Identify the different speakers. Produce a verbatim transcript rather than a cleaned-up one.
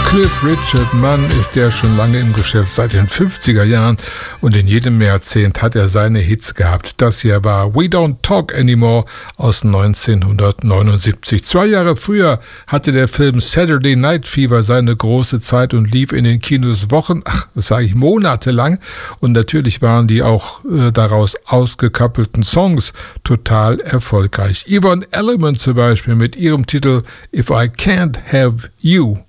Speaker 1: Cliff Richard Mann ist der schon lange im Geschäft, seit den fünfziger Jahren, und in jedem Jahrzehnt hat er seine Hits gehabt. Das hier war We Don't Talk Anymore aus neunzehnhundertneunundsiebzig. Zwei Jahre früher hatte der Film Saturday Night Fever seine große Zeit und lief in den Kinos Wochen, ach, das sage ich, monatelang, und natürlich waren die auch äh, daraus ausgekoppelten Songs total erfolgreich. Yvonne Elliman zum Beispiel mit ihrem Titel If I Can't Have You.